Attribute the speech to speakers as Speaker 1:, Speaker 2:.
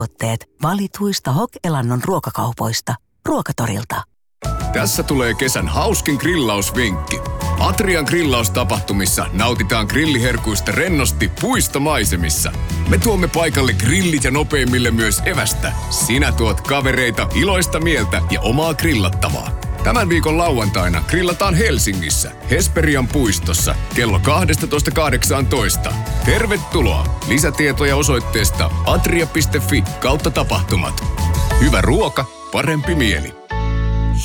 Speaker 1: valituista Hok-Elannon ruokakaupoista. Ruokatorilta.
Speaker 2: Tässä tulee kesän hauskin grillausvinkki. Atrian grillaustapahtumissa nautitaan grilliherkuista rennosti puistomaisemissa. Me tuomme paikalle grillit ja nopeimmille myös evästä. Sinä tuot kavereita, iloista mieltä ja omaa grillattavaa. Tämän viikon lauantaina grillataan Helsingissä, Hesperian puistossa, kello 12.18. Tervetuloa! Lisätietoja osoitteesta atria.fi/tapahtumat. Hyvä ruoka, parempi mieli.